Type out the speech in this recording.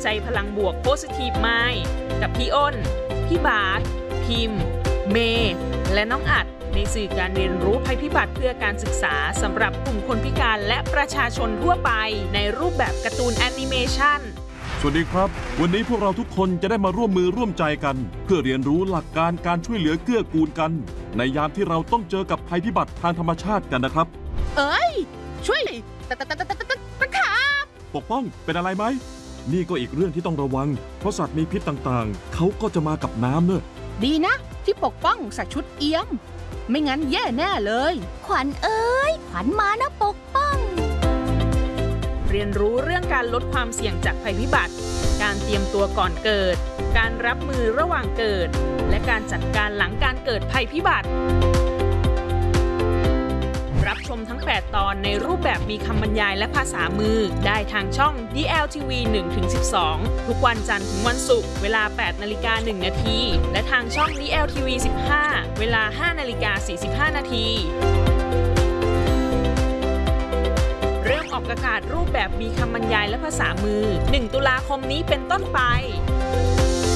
ใจพลังบวก Positive Mind กับพี่อ้น พี่บาสพิมพ์ เมย์และน้องอัดในสื่อการเรียนรู้ภัยพิบัติเพื่อการศึกษาสำหรับกลุ่มคนพิการและประชาชนทั่วไปในรูปแบบการ์ตูนแอนิเมชันสวัสดีครับวันนี้พวกเราทุกคนจะได้มาร่วมมือร่วมใจกันเพื่อเรียนรู้หลักการการช่วยเหลือเกื้อกูลกันในยามที่เราต้องเจอกับภัยพิบัติทางธรรมชาติกันนะครับช่วยตะขาบปกป้องเป็นอะไรไหมนี่ก็อีกเรื่องที่ต้องระวังเพราะสัตว์มีพิษต่างๆเขาก็จะมากับน้ำเนอะดีนะที่ปกป้องใส่ชุดเอี้ยมไม่งั้นแย่แน่เลยขวัญเอ้ยขวัญมานะปกป้องเรียนรู้เรื่องการลดความเสี่ยงจากภัยพิบัติการเตรียมตัวก่อนเกิดการรับมือระหว่างเกิดและการจัดการหลังการเกิดภัยพิบัติรับชมทั้ง 8 ตอนในรูปแบบมีคำบรรยายและภาษามือได้ทางช่อง DLTV 1-12 ทุกวันจันทร์ถึงวันศุกร์เวลา 8:01 น.และทางช่อง DLTV 15 เวลา 5:45 น.เริ่มออกอากาศรูปแบบมีคำบรรยายและภาษามือ 1 ตุลาคมนี้เป็นต้นไป